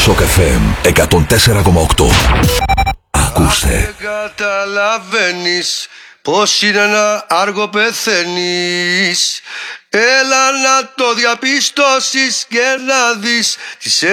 Σοκ FM 104,8. Ακούστε. Καταλαβαίνεις πως είναι να αργό πεθαίνεις. Έλα να το διαπιστώσεις και να δεις τις